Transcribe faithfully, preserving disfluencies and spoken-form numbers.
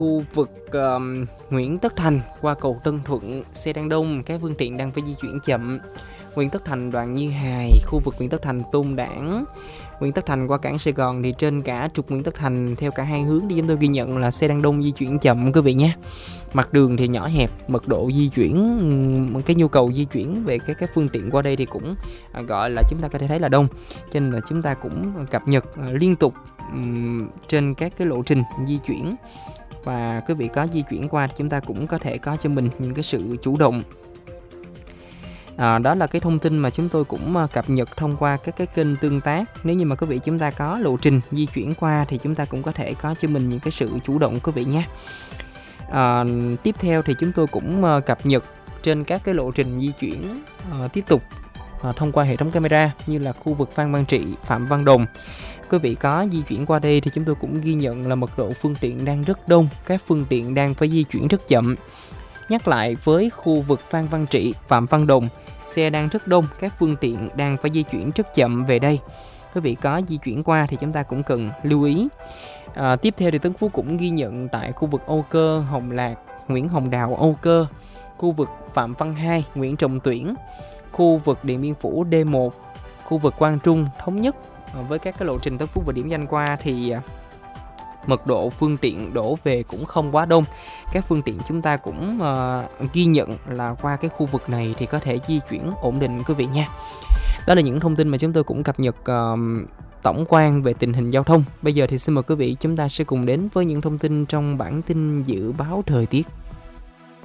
Khu vực, ờm, Nguyễn Tất Thành qua cầu Tân Thuận, xe đang đông, các phương tiện đang phải di chuyển chậm. Nguyễn Tất Thành đoạn Như Hài, khu vực Nguyễn Tất Thành Tôn Đản, Nguyễn Tất Thành qua cảng Sài Gòn thì trên cả trục Nguyễn Tất Thành theo cả hai hướng thì chúng tôi ghi nhận là xe đang đông di chuyển chậm quý vị nhé. Mặt đường thì nhỏ hẹp, mật độ di chuyển, cái nhu cầu di chuyển về các cái phương tiện qua đây thì cũng à, gọi là chúng ta có thể thấy là đông. Cho nên là chúng ta cũng cập nhật à, liên tục um, trên các cái lộ trình di chuyển. Và quý vị có di chuyển qua thì chúng ta cũng có thể có cho mình những cái sự chủ động. À, đó là cái thông tin mà chúng tôi cũng cập nhật thông qua các cái kênh tương tác. Nếu như mà quý vị chúng ta có lộ trình di chuyển qua thì chúng ta cũng có thể có cho mình những cái sự chủ động quý vị nhé. À, tiếp theo thì chúng tôi cũng cập nhật trên các cái lộ trình di chuyển à, tiếp tục à, thông qua hệ thống camera như là khu vực Phan Văn Trị, Phạm Văn Đồng. Quý vị có di chuyển qua đây thì chúng tôi cũng ghi nhận là mật độ phương tiện đang rất đông, các phương tiện đang phải di chuyển rất chậm. Nhắc lại với khu vực Phan Văn Trị, Phạm Văn Đồng, xe đang rất đông, các phương tiện đang phải di chuyển rất chậm về đây. Quý vị có di chuyển qua thì chúng ta cũng cần lưu ý. À, tiếp theo thì Tân Phú cũng ghi nhận tại khu vực Âu Cơ, Hồng Lạc, Nguyễn Hồng Đào, Âu Cơ, khu vực Phạm Văn Hai, Nguyễn Trọng Tuyển, khu vực Điện Biên Phủ D một, khu vực Quang Trung, Thống Nhất. À, với các cái lộ trình Tân Phú và điểm danh qua thì mật độ phương tiện đổ về cũng không quá đông. Các phương tiện chúng ta cũng uh, ghi nhận là qua cái khu vực này thì có thể di chuyển ổn định quý vị nha. Đó là những thông tin mà chúng tôi cũng cập nhật uh, tổng quan về tình hình giao thông. Bây giờ thì xin mời quý vị chúng ta sẽ cùng đến với những thông tin trong bản tin dự báo thời tiết.